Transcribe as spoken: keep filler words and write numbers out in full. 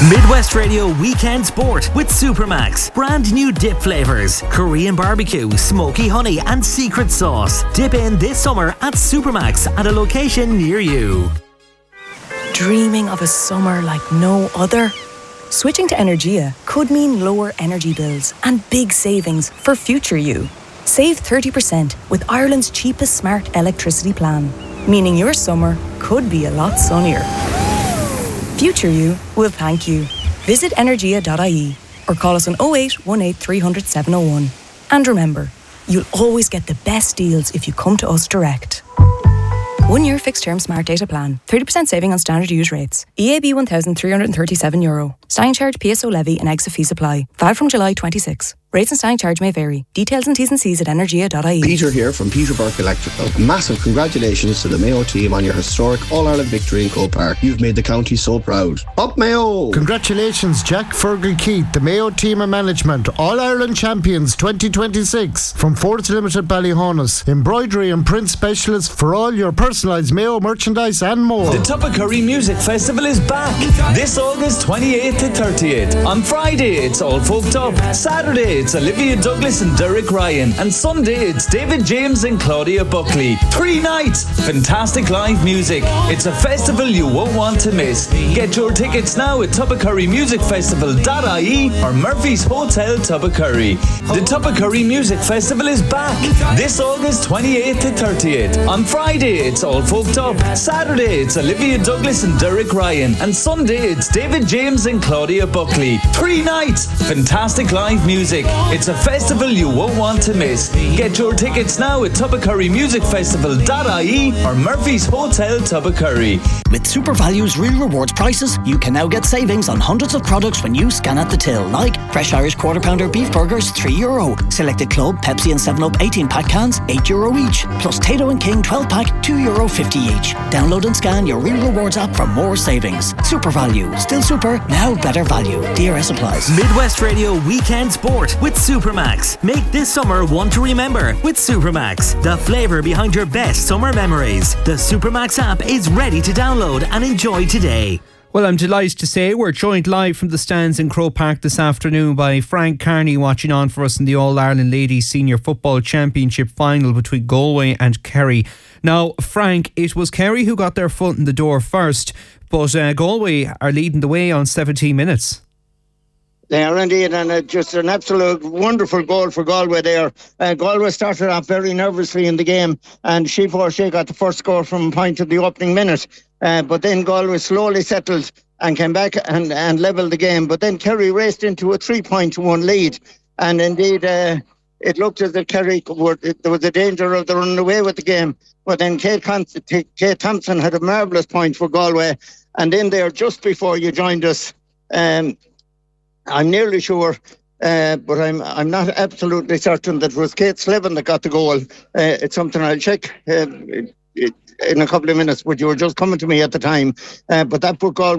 Midwest Radio Weekend Sport with Supermax. Brand new dip flavours. Korean barbecue, smoky honey and secret sauce. Dip in this summer at Supermax at a location near you. Dreaming of a summer like no other? Switching to Energia could mean lower energy bills and big savings for future you. Save thirty percent with Ireland's cheapest smart electricity plan, meaning your summer could be a lot sunnier. Future you will thank you. Visit energia dot I E or call us on oh eight one eight three hundred seven oh one. And remember, you'll always get the best deals if you come to us direct. One year fixed term smart data plan. thirty percent saving on standard use rates. E A B one thousand three hundred thirty-seven euro. Standing charge, P S O levy and exit fee supply. Valid from July twenty-sixth. Rates and standing charge may vary. Details and T's and C's at energia dot I E. Peter here from Peter Burke Electrical. Massive congratulations to the Mayo team on your historic All-Ireland victory in Croke Park. You've made the county so proud. Up Mayo! Congratulations, Jack Fergal Keith, the Mayo team and management, All-Ireland champions twenty twenty-six. From Fords Limited Ballyhonus. Embroidery and print specialists for all your personalised Mayo merchandise and more. The Tuppacurry Music Festival is back this August twenty-eighth to thirtieth. On Friday, it's All Folked Up. Saturday, it's Olivia Douglas and Derek Ryan. And Sunday, it's David James and Claudia Buckley. Three nights, fantastic live music. It's a festival you won't want to miss. Get your tickets now at tuppacurry music festival dot I E or Murphy's Hotel Tuppacurry. The Tuppacurry Music Festival is back this August twenty-eighth to thirtieth. On Friday, it's All Folked Up. Saturday, it's Olivia Douglas and Derek Ryan. And Sunday, it's David James and Claudia Buckley. Three nights, fantastic live music. It's a festival you won't want to miss. Get your tickets now at tuppacurry music festival dot I E or Murphy's Hotel Tuppacurry. With Super Values Real Rewards prices, you can now get savings on hundreds of products when you scan at the till, like Fresh Irish Quarter Pounder Beef Burgers, three euro. Selected Club, Pepsi and seven up eighteen pack cans, eight euro each. Plus Tato and King twelve pack, two euro fifty each. Download and scan your Real Rewards app for more savings. Super Value. Still super, now better value. D R S applies. Midwest Radio Weekend Sport with Supermax. Make this summer one to remember with Supermax. The flavour behind your best summer memories. The Supermax app is ready to download and enjoy today. Well, I'm delighted to say we're joined live from the stands in Croke Park this afternoon by Frank Carney, watching on for us in the All-Ireland Ladies Senior Football Championship final between Galway and Kerry. Now, Frank, it was Kerry who got their foot in the door first, but uh, Galway are leading the way on seventeen minutes. They are indeed, and uh, just an absolute wonderful goal for Galway there. Uh, Galway started off very nervously in the game, and Siobhan O'Shea got the first score from a point of the opening minute. Uh, but then Galway slowly settled and came back and, and levelled the game. But then Kerry raced into a three-point to one lead. And indeed, uh, it looked as if Kerry were, there was a danger of them running away with the game. But then Kate, Con- Kate Thompson had a marvellous point for Galway. And in there, just before you joined us, um, I'm nearly sure, uh, but I'm I'm not absolutely certain that it was Kate Slevin that got the goal. Uh, it's something I'll check uh, it, it, in a couple of minutes, but you were just coming to me at the time. Uh, but that put Galway